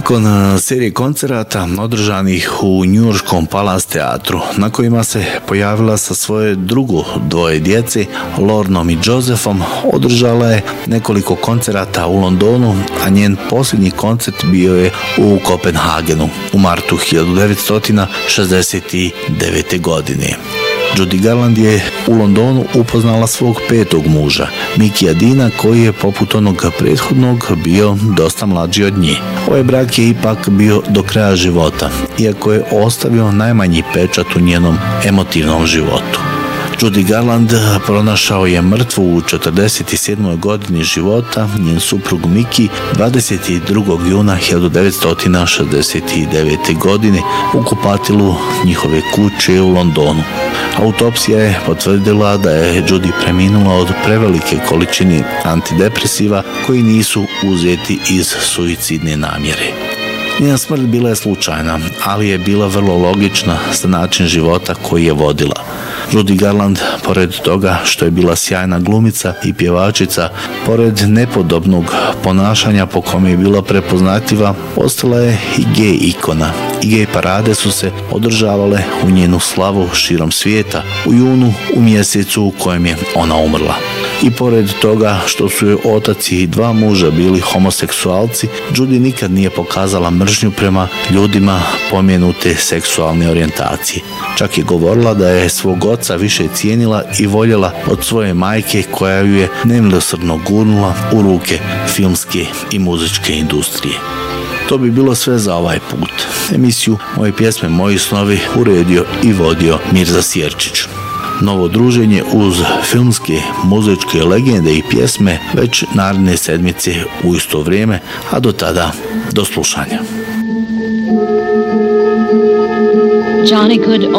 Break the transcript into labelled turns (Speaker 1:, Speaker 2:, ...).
Speaker 1: Nakon serije koncerata održanih u njujorškom Palace teatru, na kojima se pojavila sa svoje dvoje djece, Lornom i Josephom, održala je nekoliko koncerata u Londonu, a njen posljednji koncert bio je u Kopenhagenu u martu 1969. godine. Judy Garland je u Londonu upoznala svog 5. muža, Mickeyja Deana, koji je poput onog prethodnog bio dosta mlađi od nje. Ovaj brak je ipak bio do kraja života, iako je ostavio najmanji pečat u njenom emotivnom životu. Judy Garland pronašao je mrtvu u 47. godini života njen suprug Mickey 22. juna 1969. godine u kupatilu njihove kuće u Londonu. Autopsija je potvrdila da je Judy preminula od prevelike količine antidepresiva koji nisu uzeti iz suicidne namjere. Njena smrt bila je slučajna, ali je bila vrlo logična za način života koji je vodila. Judy Garland, pored toga što je bila sjajna glumica i pjevačica, pored nepodobnog ponašanja po kome je bila prepoznatljiva, ostala je i gej ikona. I gej parade su se održavale u njenu slavu širom svijeta u junu, u mjesecu u kojem je ona umrla. I pored toga što su joj otac i 2 muža bili homoseksualci, Judy nikad nije pokazala mržnju prema ljudima pomenute seksualne orijentacije. Čak je govorila da je svog oca više cijenila i voljela od svoje majke, koja ju je nemilosrdno gurnula u ruke filmske i muzičke industrije. To bi bilo sve za ovaj put. Emisiju Moje pjesme, moji snovi uredio i vodio Mirza Sjerčić. Novo druženje uz filmske, muzičke legende i pjesme već naredne sedmice u isto vrijeme, a do tada do slušanja.